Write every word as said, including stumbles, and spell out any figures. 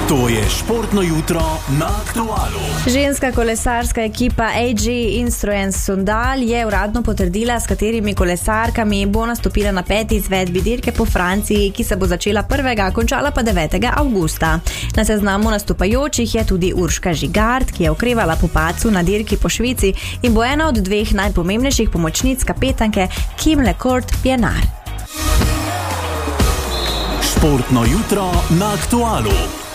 To je športno jutro na Aktualu. Ženska kolesarska ekipa A G Instruments Sundal je uradno potrdila, s katerimi kolesarkami bo nastopila na peti izvedbi dirke po Franciji, ki se bo začela prvega, končala pa devetega avgusta. Na seznamu nastopajočih je tudi Urška Žigart, ki je okrevala po padcu na dirki po Švici in bo ena od dveh najpomembnejših pomočnic kapetanke Kim LeCourt-Pienaar. Športno jutro na Aktualu.